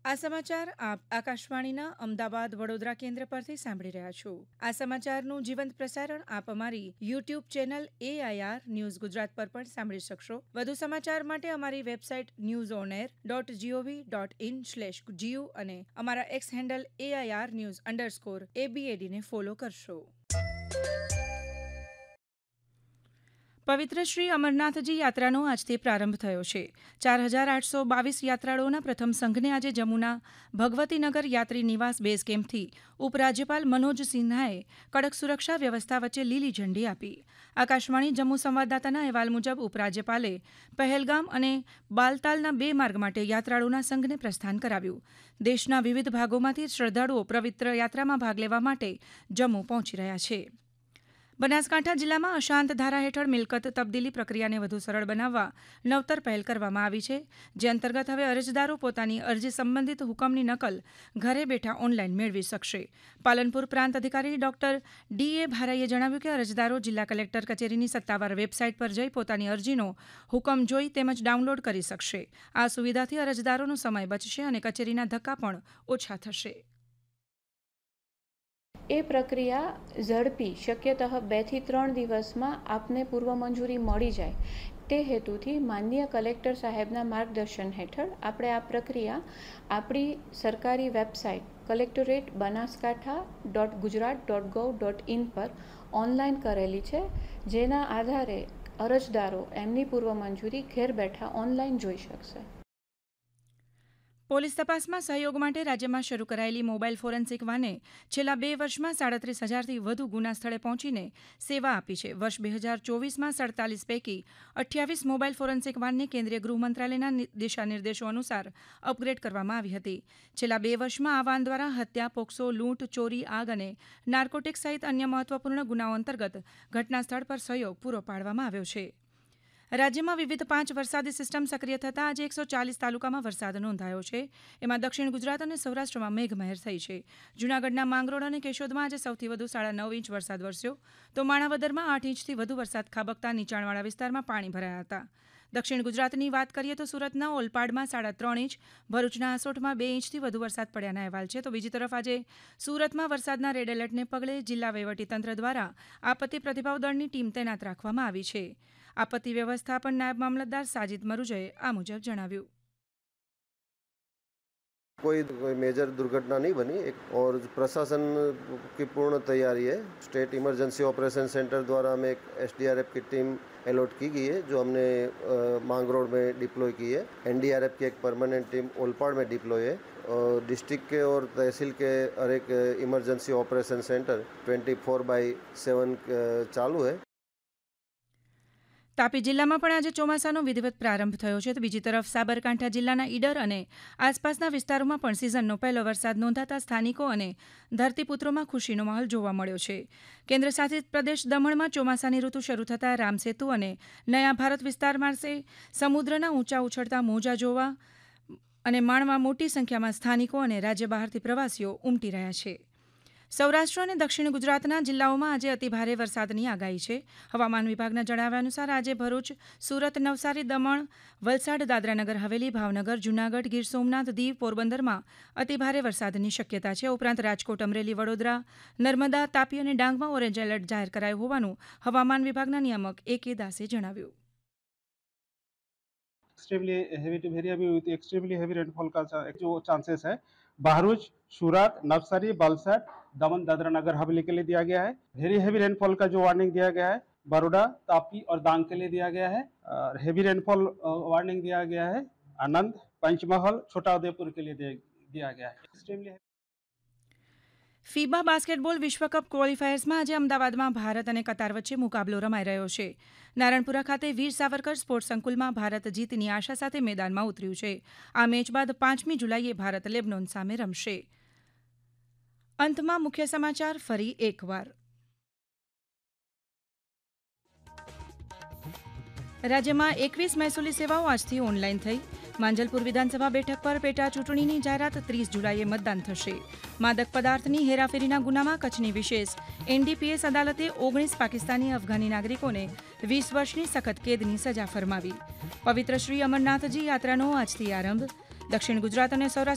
આ સમાચાર આપ આકાશવાણીના અમદાવાદ વડોદરા કેન્દ્ર પરથી સાંભળી રહ્યા છો। આ સમાચારનું જીવંત પ્રસારણ આપ અમારી YouTube channel AIR news Gujarat પર પણ સાંભળી શકશો। વધુ સમાચાર માટે અમારી વેબસાઇટ newsonair.gov.in/gu અને અમારા એક્સ હેન્ડલ AIR_news_ABAD ને ફોલો કરશો। પવિત્ર શ્રી અમરનાથજી યાત્રાનો આજથી પ્રારંભ થયો છે। 4822 યાત્રાળુઓના પ્રથમ સંઘને આજે જમ્મુના ભગવતીનગર યાત્રી નિવાસ બેઝ કેમ્પથી ઉપરાજ્યપાલ મનોજ સિન્હાએ કડક સુરક્ષા વ્યવસ્થા વચ્ચે લીલી ઝંડી આપી। આકાશવાણી જમ્મુ સંવાદદાતાના અહેવાલ મુજબ ઉપરાજ્યપાલે પહેલગામ અને બાલતાલના 2 માર્ગ માટે યાત્રાળુના સંઘને પ્રસ્થાન કરાવ્યું। દેશના વિવિધ ભાગોમાંથી શ્રદ્ધાળુઓ પવિત્ર યાત્રામાં ભાગ લેવા માટે જમ્મુ પહોંચી રહ્યા છે। બનાસકાંઠા જિલ્લામાં અશાંત ધારા હેઠળ મિલકત તબદીલી પ્રક્રિયાને વધુ સરળ બનાવવા નવતર પહેલ કરવામાં આવી છે, જે અંતર્ગત હવે અરજદારો પોતાની અરજી સંબંધિત હુકમની નકલ ઘરે બેઠા ઓનલાઈન મેળવી શકશે। પાલનપુર પ્રાંત અધિકારી ડોક્ટર DA ભારાઈએ જણાવ્યું કે અરજદારો જિલ્લા કલેક્ટર કચેરીની સત્તાવાર વેબસાઇટ પર જઈ પોતાની અરજીનો હુકમ જોઈ તેમજ ડાઉનલોડ કરી શકશે। આ સુવિધાથી અરજદારોનો સમય બચશે અને કચેરીના ધક્કા પણ ઓછા થશે। એ પ્રક્રિયા ઝડપી શક્યતઃ 2 થી 3 દિવસમાં આપને પૂર્વ મંજૂરી મળી જાય તે હેતુથી માનનીય કલેક્ટર સાહેબના માર્ગદર્શન હેઠળ આપણે આ પ્રક્રિયા આપણી સરકારી વેબસાઇટ collectorate.banaskantha.gujarat.gov.in પર ઓનલાઈન કરેલી છે, જેના આધારે અરજદારો એમની પૂર્વ મંજૂરી ઘેર બેઠા ઓનલાઈન જોઈ શકશે। પોલીસ તપાસમાં સહયોગ માટે રાજ્યમાં શરૂ કરાયેલી મોબાઈલ ફોરેન્સિક વાને છેલ્લા 2 વર્ષમાં 37,000થી વધુ ગુના સ્થળે પહોંચીને સેવા આપી છે। વર્ષ 2024માં 47 પૈકી 28 મોબાઈલ ફોરેન્સિક વાનને કેન્દ્રીય ગૃહ મંત્રાલયના દિશાનિર્દેશો અનુસાર અપગ્રેડ કરવામાં આવી હતી। છેલ્લા 2 વર્ષમાં આ વાન દ્વારા હત્યા, પોક્સો, લૂંટ, ચોરી, આગ અને નાર્કોટિક્સ સહિત અન્ય મહત્વપૂર્ણ ગુનાઓ અંતર્ગત ઘટના સ્થળ પર સહયોગ પૂરો પાડવામાં આવ્યો છે। રાજ્યમાં વિવિધ 5 વરસાદી સિસ્ટમ સક્રિય થતાં આજે 140 તાલુકામાં વરસાદ નોંધાયો છે। એમાં દક્ષિણ ગુજરાત અને સૌરાષ્ટ્રમાં મેઘમહેર થઈ છે। જૂનાગઢના માંગરોળ અને કેશોદમાં આજે સૌથી વધુ 9.5 ઇંચ વરસાદ વરસ્યો, તો માણાવદરમાં 8 ઇંચથી વધુ વરસાદ ખાબકતા નીચાણવાળા વિસ્તારમાં પાણી ભરાયા હતા। દક્ષિણ ગુજરાતની વાત કરીએ તો સુરતના ઓલપાડમાં 3.5 ઇંચ, ભરૂચના આસોટમાં 2 ઇંચથી વધુ વરસાદ પડ્યાના અહેવાલ છે। તો બીજી તરફ આજે સુરતમાં વરસાદના રેડ એલર્ટને પગલે જિલ્લા વહીવટીતંત્ર દ્વારા આપત્તિ પ્રતિભાવ દળની ટીમ તૈનાત રાખવામાં આવી છે। आपत्ति व्यवस्थापन नायब मामलतदार साजिद मरुजए आ मुजब जणाव्યું। कोई मेजर दुर्घटना नहीं बनी और प्रशासन की पूर्ण तैयारी है। स्टेट इमरजेंसी ऑपरेशन सेंटर द्वारा हमें एक SDRF की टीम अलॉट की गई है, जो हमने मांगरोड़ में डिप्लॉय की है। NDRF की एक परमानेंट टीम ओलपाड़ में डिप्लॉय है और डिस्ट्रिक्ट के और तहसील के हर एक इमरजेंसी ऑपरेशन सेंटर 24/7 चालू है। તાપી જિલ્લામાં પણ આજે ચોમાસાનો વિધિવત પ્રારંભ થયો છે, તો બીજી તરફ સાબરકાંઠા જિલ્લાના ઈડર અને આસપાસના વિસ્તારોમાં પણ સિઝનનો પહેલો વરસાદ નોંધાતા સ્થાનિકો અને ધરતીપુત્રોમાં ખુશીનો માહોલ જોવા મળ્યો છે। કેન્દ્રશાસિત પ્રદેશ દમણમાં ચોમાસાની ઋતુ શરૂ થતાં રામસેતુ અને નયા ભારત વિસ્તાર પાસે સમુદ્રના ઊંચા ઉછળતા મોજા જોવા અને માણવા મોટી સંખ્યામાં સ્થાનિકો અને રાજ્ય બહારથી પ્રવાસીઓ ઉમટી રહ્યા છે। સૌરાષ્ટ્ર અને દક્ષિણ ગુજરાતના જિલ્લાઓમાં આજે અતિભારે વરસાદની આગાહી છે। હવામાન વિભાગના જણાવ્યા અનુસાર આજે ભરૂચ, સુરત, નવસારી, દમણ, વલસાડ, દાદરાનગર હવેલી, ભાવનગર, જૂનાગઢ, ગીર સોમનાથ, દીવ, પોરબંદરમાં અતિભારે વરસાદની શક્યતા છે। ઉપરાંત રાજકોટ, અમરેલી, વડોદરા, નર્મદા, તાપી અને ડાંગમાં ઓરેન્જ એલર્ટ જાહેર કરાયું હોવાનું હવામાન વિભાગના નિયામક AK દાસે જણાવ્યું। Extremely heavy to very heavy with extremely heavy rainfall का जो चांसेस है बहरूच, सूरत, नवसारी, वलसाड, दमन, दादरा नगर हवेली के लिए दिया गया है। वेरी हेवी रेनफॉल का जो वार्निंग दिया गया है बड़ौदा, तापी और डांग के लिए दिया गया है। हेवी रेनफॉल वार्निंग दिया गया है आनंद, पंचमहल, छोटा उदयपुर के लिए दिया गया है। एक्सट्रीमली ફીબા બાસ્કેટબોલ વિશ્વકપ ક્વોલિફાયર્સમાં આજે અમદાવાદમાં ભારત અને કતાર વચ્ચે મુકાબલો રમાઈ રહ્યો છે। નારણપુરા ખાતે વીર સાવરકર સ્પોર્ટ્સ સંકુલમાં ભારત જીતની આશા સાથે મેદાનમાં ઉતર્યું છે। આ મેચ બાદ 5મી જુલાઈએ ભારત લેબનોન સામે રમશે। અંતમાં મુખ્ય સમાચાર ફરી એકવાર। રાજ્યમાં 21 મહેસૂલી સેવાઓ આજથી ઓનલાઈન થઈ। માંજલપુર વિધાનસભા બેઠક પર પેટા ચૂંટણીની જાહેરાત 30 જુલાઈએ મતદાન થશે। માદક પદાર્થની હેરાફેરીના ગુનામાં કચ્છની વિશેષ NDPS અદાલતે 19 પાકિસ્તાની અફઘાની નાગરિકોને 20 વર્ષની સખત કેદની સજા ફરમાવી। પવિત્ર શ્રી અમરનાથજી યાત્રાનો આજથી આરંભ। દક્ષિણ ગુજરાત અને સૌરાષ્ટ્ર